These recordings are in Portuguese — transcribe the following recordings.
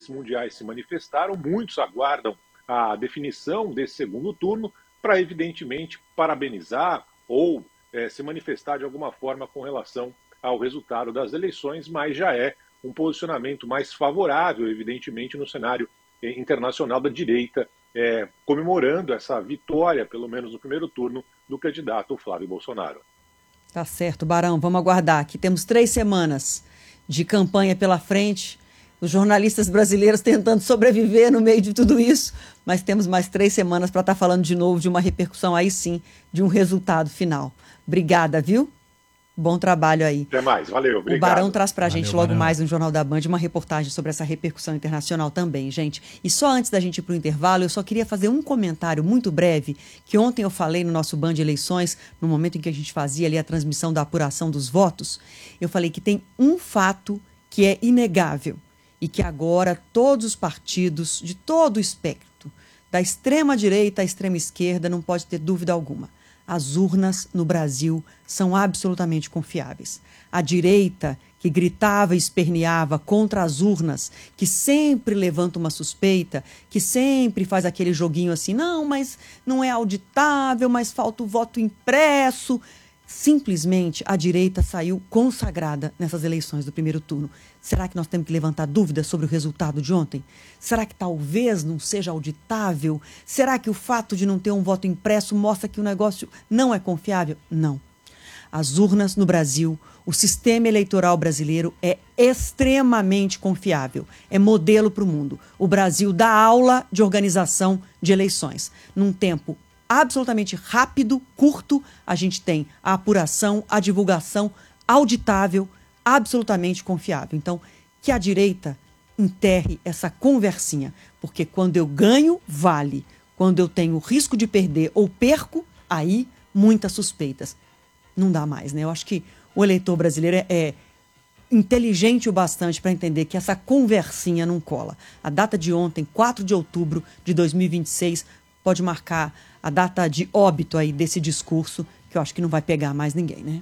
mundiais se manifestaram, muitos aguardam a definição desse segundo turno para, evidentemente, parabenizar ou se manifestar de alguma forma com relação ao resultado das eleições, mas já é um posicionamento mais favorável, evidentemente, no cenário internacional da direita, comemorando essa vitória, pelo menos no primeiro turno, do candidato Flávio Bolsonaro. Tá certo, Barão, vamos aguardar. Aqui temos 3 semanas de campanha pela frente, os jornalistas brasileiros tentando sobreviver no meio de tudo isso, mas temos mais 3 semanas para estar falando de novo de uma repercussão, aí sim, de um resultado final. Obrigada, viu? Bom trabalho aí. Até mais, valeu, obrigado. O Barão traz pra gente logo Barão. mais no Jornal da Band uma reportagem sobre essa repercussão internacional também, gente. E só antes da gente ir pro intervalo, eu só queria fazer um comentário muito breve, que ontem eu falei no nosso Band Eleições, no momento em que a gente fazia ali a transmissão da apuração dos votos, eu falei que tem um fato que é inegável e que agora todos os partidos de todo o espectro, da extrema direita à extrema esquerda, não pode ter dúvida alguma. As urnas no Brasil são absolutamente confiáveis. A direita, que gritava e esperneava contra as urnas, que sempre levanta uma suspeita, que sempre faz aquele joguinho assim, não, mas não é auditável, mas falta o voto impresso. Simplesmente a direita saiu consagrada nessas eleições do primeiro turno. Será que nós temos que levantar dúvidas sobre o resultado de ontem? Será que talvez não seja auditável? Será que o fato de não ter um voto impresso mostra que o negócio não é confiável? Não. As urnas no Brasil, o sistema eleitoral brasileiro é extremamente confiável. É modelo para o mundo. O Brasil dá aula de organização de eleições. Num tempo absolutamente rápido, curto, a gente tem a apuração, a divulgação auditável, absolutamente confiável. Então, que a direita enterre essa conversinha, porque quando eu ganho, vale. Quando eu tenho risco de perder ou perco, aí muitas suspeitas. Não dá mais, né? Eu acho que o eleitor brasileiro é inteligente o bastante para entender que essa conversinha não cola. A data de ontem, 4 de outubro de 2026, pode marcar a data de óbito aí desse discurso, que eu acho que não vai pegar mais ninguém, né?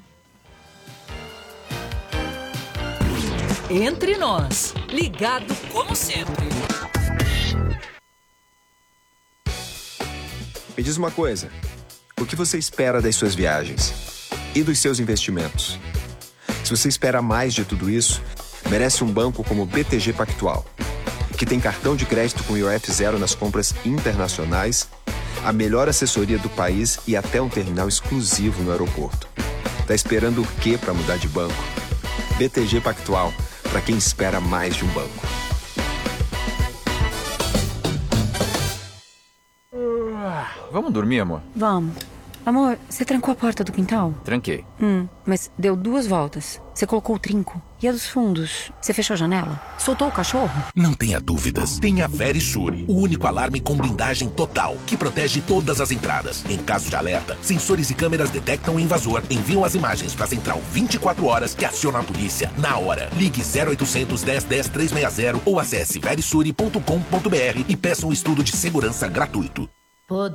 Entre nós, ligado como sempre. Me diz uma coisa, o que você espera das suas viagens? E dos seus investimentos? Se você espera mais de tudo isso, merece um banco como o BTG Pactual, que tem cartão de crédito com IOF zero nas compras internacionais, a melhor assessoria do país e até um terminal exclusivo no aeroporto. Tá esperando o quê para mudar de banco? BTG Pactual, para quem espera mais de um banco. Vamos dormir, amor? Vamos. Amor, você trancou a porta do quintal? Tranquei. Mas deu 2 voltas. Você colocou o trinco. E a dos fundos? Você fechou a janela? Soltou o cachorro? Não tenha dúvidas. Tem a Verisure, o único alarme com blindagem total, que protege todas as entradas. Em caso de alerta, sensores e câmeras detectam o invasor, enviam as imagens para a central 24 horas que aciona a polícia na hora. Ligue 0800 10 10 360 ou acesse verisure.com.br e peça um estudo de segurança gratuito.